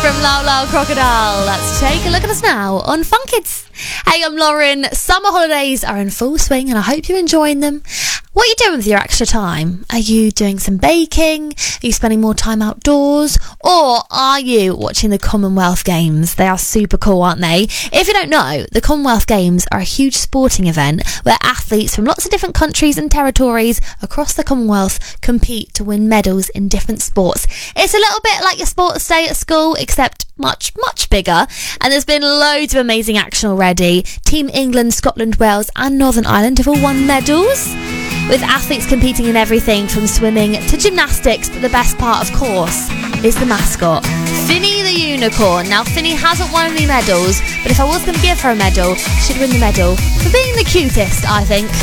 from Lau Lau Crocodile. Let's take a look at us now on Fun Kids. Hey, I'm Lauren. Summer holidays are in full swing and I hope you're enjoying them. What are you doing with your extra time? Are you doing some baking? Are you spending more time outdoors? Or are you watching the Commonwealth Games? They are super cool, aren't they? If you don't know, the Commonwealth Games are a huge sporting event where athletes from lots of different countries and territories across the Commonwealth compete to win medals in different sports. It's a little bit like your sports day at school, except much bigger, and there's been loads of amazing action already. Team England, Scotland, Wales and Northern Ireland have all won medals, with athletes competing in everything from swimming to gymnastics, but the best part, of course, is the mascot, Finny the Unicorn. Now, Finny hasn't won any medals, but if I was going to give her a medal, she'd win the medal for being the cutest, I think.